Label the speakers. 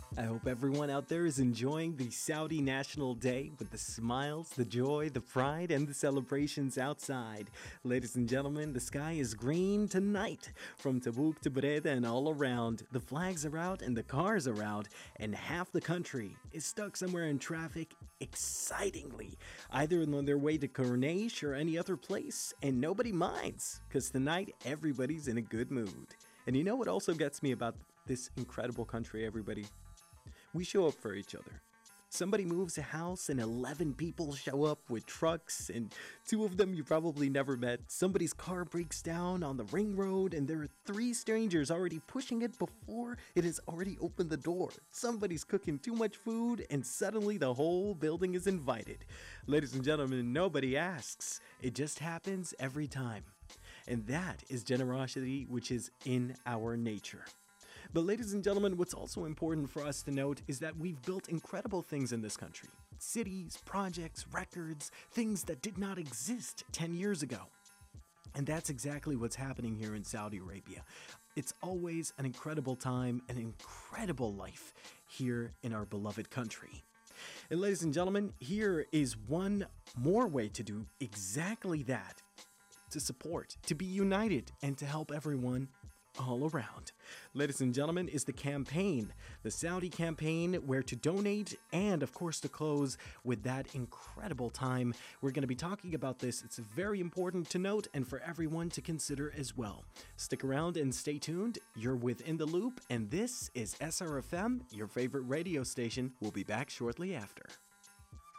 Speaker 1: I hope everyone out there is enjoying the Saudi National Day with the smiles, the joy, the pride, and the celebrations outside. Ladies and gentlemen, the sky is green tonight. From Tabuk to Breda and all around, the flags are out and the cars are out, and half the country is stuck somewhere in traffic excitingly, either on their way to Corniche or any other place, and nobody minds, because tonight everybody's in a good mood. And you know what also gets me about this incredible country, everybody? We show up for each other. Somebody moves a house and 11 people show up with trucks, and two of them you probably never met. Somebody's car breaks down on the ring road and there are 3 strangers already pushing it before it has already opened the door. Somebody's cooking too much food and suddenly the whole building is invited. Ladies and gentlemen, nobody asks. It just happens every time. And that is generosity, which is in our nature. But ladies and gentlemen, what's also important for us to note is that we've built incredible things in this country. Cities, projects, records, things that did not exist 10 years ago. And that's exactly what's happening here in Saudi Arabia. It's always an incredible time, an incredible life here in our beloved country. And ladies and gentlemen, here is one more way to do exactly that. To support, to be united, and to help everyone all around. Ladies and gentlemen, is the campaign, the Saudi campaign, where to donate and, of course, to close with that incredible time. We're going to be talking about this. It's very important to note and for everyone to consider as well. Stick around and stay tuned. You're within the loop, and this is SRFM, your favorite radio station. We'll be back shortly after.